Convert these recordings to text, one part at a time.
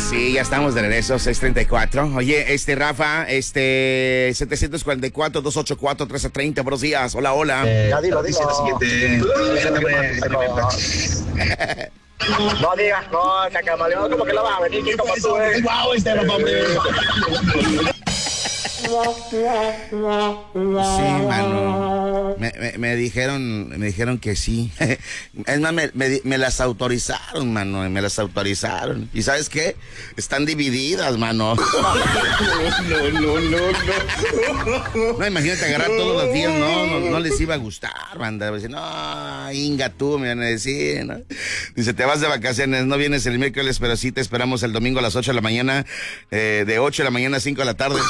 Sí, ya estamos de regreso, 6:34. Oye, Rafa, 744-284-1330, buenos días, hola, hola. Ya dilo. No digas cosas, camaleón, como que lo vas a venir como tú eres. Wow, Rafa, hombre. Sí, mano. Me dijeron que sí. Es más, me las autorizaron, mano. Me las autorizaron. ¿Y sabes qué? Están divididas, mano. No, imagínate agarrar todos los días. No les iba a gustar, banda. No, Inga, tú, me van a decir, ¿no? Dice, te vas de vacaciones, no vienes el miércoles, pero sí te esperamos el domingo a las 8 de la mañana. De 8 de la mañana a 5 de la tarde.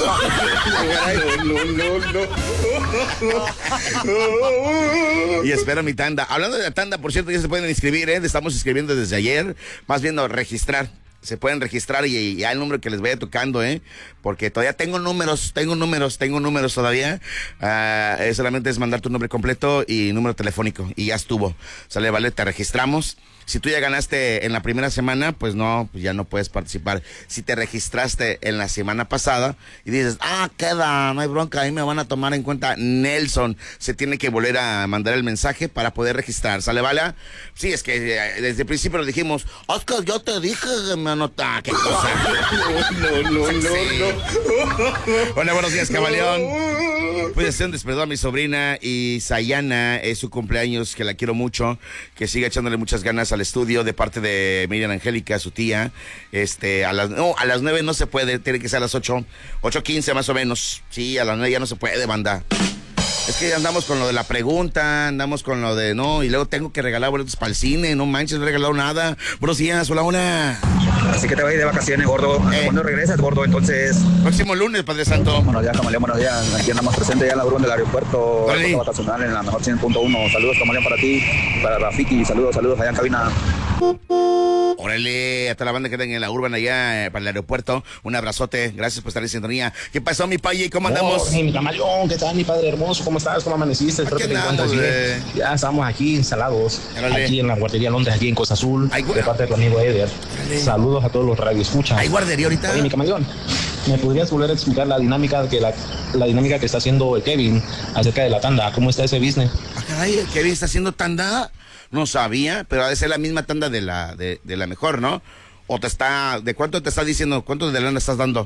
Y espero mi tanda. Hablando de la tanda, por cierto, ya se pueden inscribir, estamos inscribiendo desde ayer. Más bien registrar. Se pueden registrar y ya el número que les vaya tocando, porque todavía tengo números todavía. Solamente es mandar tu nombre completo y número telefónico y ya estuvo. Sale, vale, te registramos. Si tú ya ganaste en la primera semana, pues no, pues ya no puedes participar. Si te registraste en la semana pasada y dices, queda, no hay bronca, ahí me van a tomar en cuenta, Nelson, se tiene que volver a mandar el mensaje para poder registrar. ¿Sale, vale? Sí, es que desde el principio lo dijimos, Oscar, yo te dije que me anota, qué cosa. No. Hola, buenos días, camaleón. Pues hacer un despedón a mi sobrina Isayana, es su cumpleaños, que la quiero mucho, que siga echándole muchas ganas al estudio de parte de Miriam Angélica, su tía. A las 9 no se puede, tiene que ser a las 8:15 más o menos. Sí, a las 9 ya no se puede, banda. Es que andamos con lo de la pregunta, andamos con lo de y luego tengo que regalar boletos para el cine, no manches, no he regalado nada. Buenos días, hola. Así que te vas a ir de vacaciones, gordo. ¿Cuándo regresas, gordo? Entonces. Próximo lunes, Padre Santo. Buenos días, camaleón, buenos días. Aquí andamos presentes ya en la brun del aeropuerto. Vacacional en la mejor 100.1. Saludos, camaleón, para ti, para Rafiki. Saludos allá en cabina. Órale, a toda la banda que está en la Urban allá para el aeropuerto. Un abrazote, gracias por estar en sintonía. ¿Qué pasó, mi paye? ¿Cómo andamos? Mi camaleón, ¿qué tal, mi padre hermoso? ¿Cómo estás? ¿Cómo amaneciste? Espero que te encuentres bien. Ya estamos aquí instalados, aquí en la guardería Londres, aquí en Costa Azul, de parte de tu amigo Eder. Saludos a todos los radioescuchas. ¿Hay guardería ahorita? Oye, mi camaleón, ¿me podrías volver a explicar la dinámica que está haciendo el Kevin acerca de la tanda? ¿Cómo está ese business? Caray, ¿el Kevin está haciendo tanda? No sabía, pero ha de ser la misma tanda de la mejor, ¿no? O ¿de cuánto te está diciendo? ¿Cuánto de lana estás dando?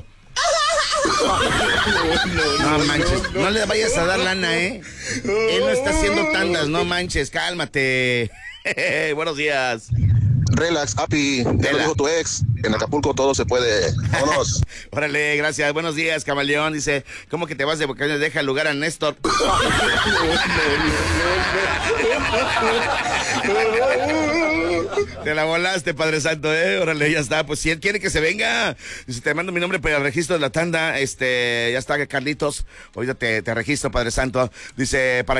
No manches, no le vayas a dar lana, Él no está haciendo tandas, no manches, cálmate. Buenos días. Relax, Api, ya lo dijo tu ex, en Acapulco todo se puede. Vámonos. Órale, gracias. Buenos días, camaleón. Dice, ¿cómo que te vas de vacaciones? Deja el lugar a Néstor. Te la volaste, Padre Santo, Órale, ya está. Pues si él quiere que se venga, dice, te mando mi nombre para el registro de la tanda. Ya está, Carlitos. Ahorita te registro, Padre Santo. Dice, para